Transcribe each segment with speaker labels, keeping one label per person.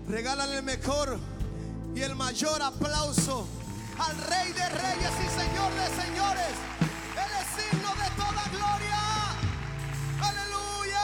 Speaker 1: Regálale el mejor y el mayor aplauso al Rey de Reyes y Señor de Señores. Él es signo de toda gloria. ¡Aleluya!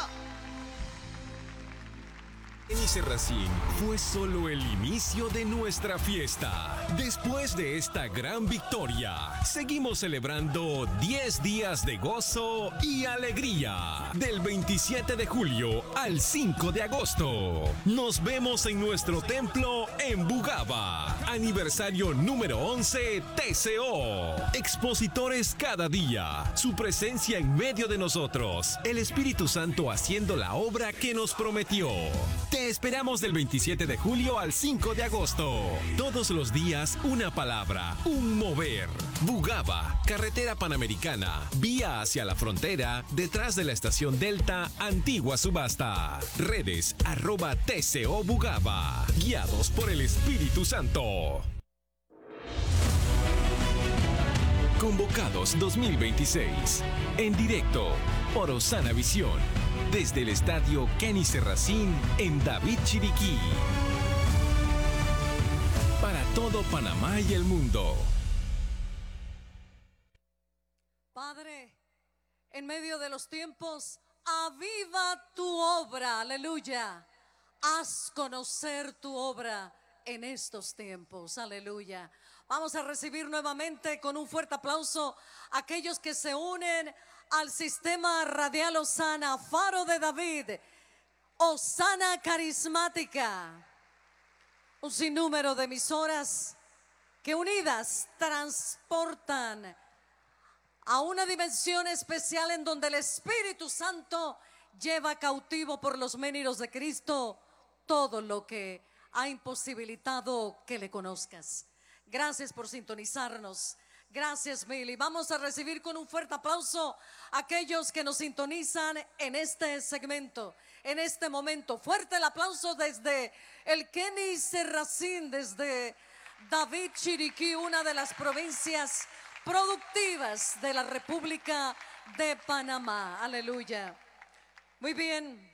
Speaker 2: Kenny Serracín fue solo el inicio de nuestra fiesta. Después de esta gran victoria, seguimos celebrando 10 días de gozo y alegría. Del 27 de julio al 5 de agosto. Nos vemos en nuestro templo en Bugaba. Aniversario número 11 TCO. Expositores cada día. Su presencia en medio de nosotros. El Espíritu Santo haciendo la obra que nos prometió. Te esperamos del 27 de julio al 5 de agosto. Todos los días una palabra, un mover. Bugaba, carretera panamericana, vía hacia la frontera, detrás de la estación Delta, Antigua Subasta. Redes @TCO Bugaba. Guiados por el Espíritu Santo. Convocados 2026. En directo por Osana Visión. Desde el estadio Kenny Serracín en David Chiriquí. Para todo Panamá y el mundo.
Speaker 3: Padre, en medio de los tiempos, aviva tu obra, aleluya. Haz conocer tu obra en estos tiempos, aleluya. Vamos a recibir nuevamente con un fuerte aplauso a aquellos que se unen al sistema radial Osana, Faro de David, Osana Carismática. Un sinnúmero de emisoras que unidas transportan a una dimensión especial en donde el Espíritu Santo lleva cautivo por los méritos de Cristo todo lo que ha imposibilitado que le conozcas. Gracias por sintonizarnos. Gracias, Mili. Vamos a recibir con un fuerte aplauso a aquellos que nos sintonizan en este segmento, en este momento. Fuerte el aplauso desde el Kenny Serracín, desde David Chiriquí, una de las provincias productivas de la República de Panamá. Aleluya. Muy bien.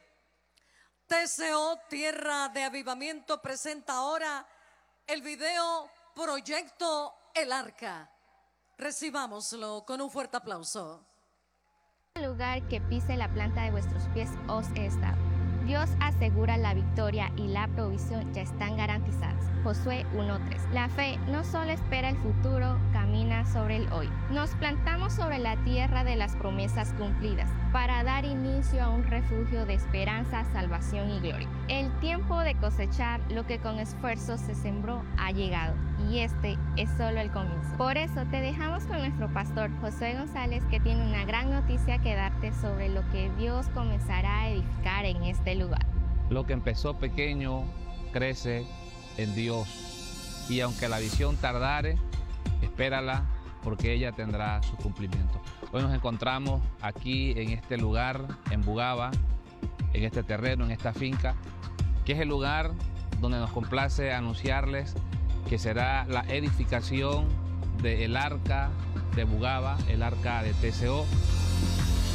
Speaker 3: TCO, Tierra de Avivamiento, presenta ahora el video Proyecto El Arca. Recibámoslo con un fuerte aplauso.
Speaker 4: El lugar que pise la planta de vuestros pies os es dado. Dios asegura la victoria y la provisión ya están garantizadas. Josué 1:3. La fe no solo espera el futuro, camina sobre el hoy. Nos plantamos sobre la tierra de las promesas cumplidas para dar inicio a un refugio de esperanza, salvación y gloria. El tiempo de cosechar lo que con esfuerzo se sembró ha llegado y este es solo el comienzo. Por eso te dejamos con nuestro pastor Josué González, que tiene una gran noticia que darte sobre lo que Dios comenzará a edificar en este lugar.
Speaker 5: Lo que empezó pequeño crece en Dios, y aunque la visión tardare, espérala porque ella tendrá su cumplimiento. Hoy nos encontramos aquí en este lugar, en Bugaba, en este terreno, en esta finca, que es el lugar donde nos complace anunciarles que será la edificación del arca de Bugaba, el arca de TCO,